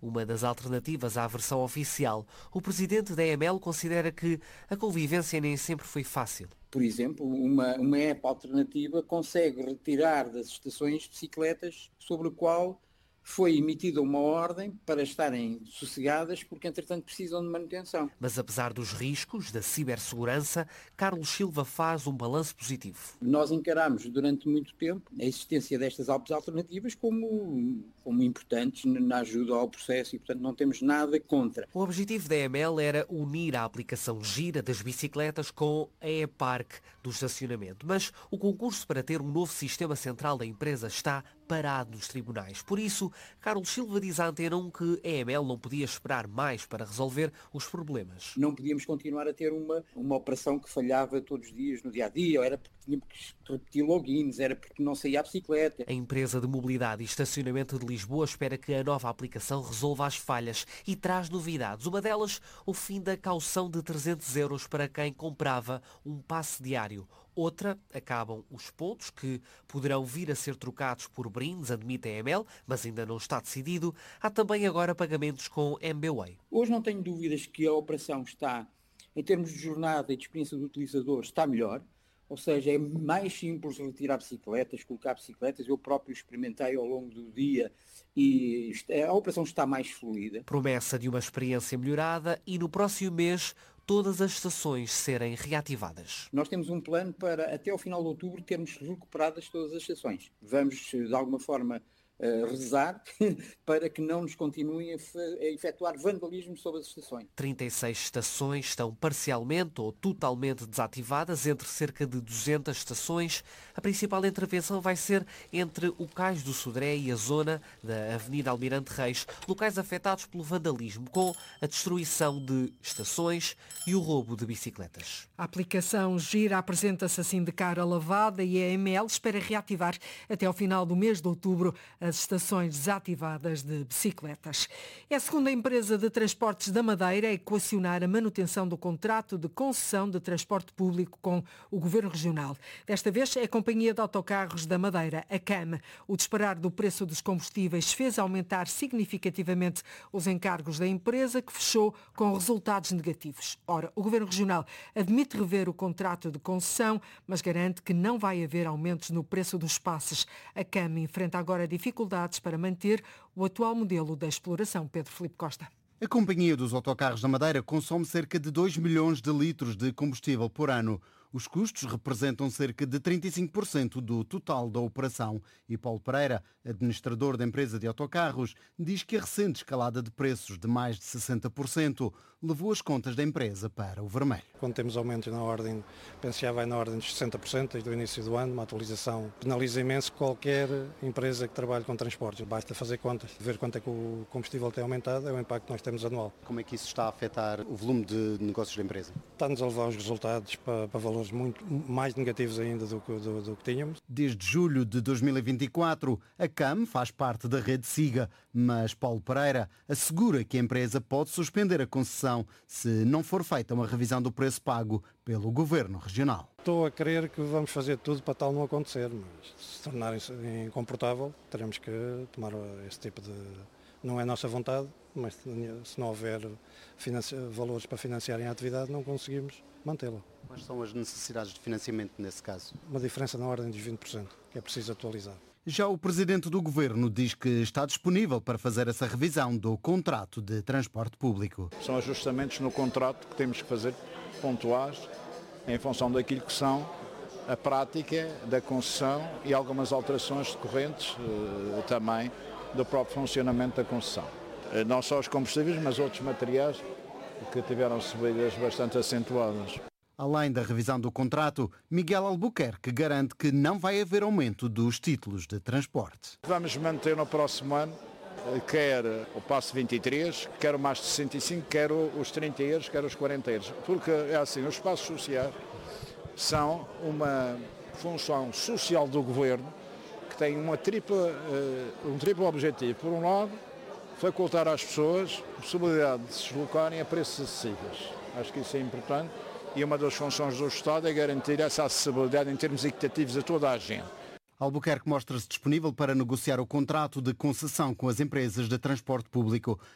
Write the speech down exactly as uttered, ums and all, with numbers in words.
uma das alternativas à versão oficial. O presidente da E M L considera que a convivência nem sempre foi fácil. Por exemplo, uma, uma app alternativa consegue retirar das estações bicicletas sobre o qual foi emitida uma ordem para estarem sossegadas porque, entretanto, precisam de manutenção. Mas apesar dos riscos da cibersegurança, Carlos Silva faz um balanço positivo. Nós encaramos durante muito tempo a existência destas apps alternativas como, como importantes na ajuda ao processo e, portanto, não temos nada contra. O objetivo da E M L era unir a aplicação Gira das bicicletas com a e-Park do estacionamento. Mas o concurso para ter um novo sistema central da empresa está parado nos tribunais. Por isso, Carlos Silva diz à Antena um que a E M L não podia esperar mais para resolver os problemas. Não podíamos continuar a ter uma, uma operação que falhava todos os dias no dia-a-dia, ou era porque tínhamos que repetir logins, era porque não saía a bicicleta. A empresa de mobilidade e estacionamento de Lisboa espera que a nova aplicação resolva as falhas e traz novidades. Uma delas, o fim da caução de trezentos euros para quem comprava um passe diário. Outra, acabam os pontos que poderão vir a ser trocados por brindes, admite a E M L, mas ainda não está decidido. Há também agora pagamentos com M B Way. Hoje não tenho dúvidas que a operação está, em termos de jornada e de experiência do utilizador, está melhor. Ou seja, é mais simples retirar bicicletas, colocar bicicletas. Eu próprio experimentei ao longo do dia e a operação está mais fluida. Promessa de uma experiência melhorada e no próximo mês todas as estações serem reativadas. Nós temos um plano para, até ao final de outubro, termos recuperadas todas as estações. Vamos, de alguma forma, Uh, rezar para que não nos continuem a, a efetuar vandalismo sobre as estações. trinta e seis estações estão parcialmente ou totalmente desativadas, entre cerca de duzentas estações. A principal intervenção vai ser entre o Cais do Sodré e a zona da Avenida Almirante Reis, locais afetados pelo vandalismo, com a destruição de estações e o roubo de bicicletas. A aplicação Gira apresenta-se assim de cara lavada e a E M L espera reativar até ao final do mês de outubro as estações desativadas de bicicletas. É a segunda empresa de transportes da Madeira a equacionar a manutenção do contrato de concessão de transporte público com o Governo Regional. Desta vez é a Companhia de Autocarros da Madeira, a C A M. O disparar do preço dos combustíveis fez aumentar significativamente os encargos da empresa, que fechou com resultados negativos. Ora, o Governo Regional admite rever o contrato de concessão, mas garante que não vai haver aumentos no preço dos passes. A C A M enfrenta agora dificuldades para manter o atual modelo da exploração. Pedro Filipe Costa. A Companhia dos Autocarros da Madeira consome cerca de dois milhões de litros de combustível por ano. Os custos representam cerca de trinta e cinco por cento do total da operação. E Paulo Pereira, administrador da empresa de autocarros, diz que a recente escalada de preços de mais de sessenta por cento levou as contas da empresa para o vermelho. Quando temos aumentos na ordem, penso que já vai na ordem dos sessenta por cento desde o início do ano, uma atualização penaliza imenso qualquer empresa que trabalhe com transportes. Basta fazer contas, ver quanto é que o combustível tem aumentado, é o impacto que nós temos anual. Como é que isso está a afetar o volume de negócios da empresa? Está-nos a levar os resultados para, para valores muito mais negativos ainda do que, do, do que tínhamos. Desde julho de dois mil e vinte e quatro, a C A M faz parte da rede SIGA, mas Paulo Pereira assegura que a empresa pode suspender a concessão se não for feita uma revisão do preço pago pelo Governo Regional. Estou a crer que vamos fazer tudo para tal não acontecer, mas se tornar incomportável, teremos que tomar esse tipo de... Não é nossa vontade, mas se não houver valores para financiarem a atividade, não conseguimos mantê-la. Quais são as necessidades de financiamento nesse caso? Uma diferença na ordem dos vinte por cento, que é preciso atualizar. Já o Presidente do Governo diz que está disponível para fazer essa revisão do contrato de transporte público. São ajustamentos no contrato que temos que fazer pontuais em função daquilo que são a prática da concessão e algumas alterações decorrentes eh, também do próprio funcionamento da concessão. Não só os combustíveis, mas outros materiais que tiveram subidas bastante acentuadas. Além da revisão do contrato, Miguel Albuquerque garante que não vai haver aumento dos títulos de transporte. Vamos manter no próximo ano, quer o passo vinte e três, quer o mais de sessenta e cinco, quer os trinta euros, quer os quarenta euros. Porque é assim, os passos sociais são uma função social do Governo que tem uma tripla, um triplo objetivo. Por um lado, facultar às pessoas a possibilidade de se deslocarem a preços acessíveis. Acho que isso é importante e uma das funções do Estado é garantir essa acessibilidade em termos equitativos a toda a gente. Albuquerque mostra-se disponível para negociar o contrato de concessão com as empresas de transporte público.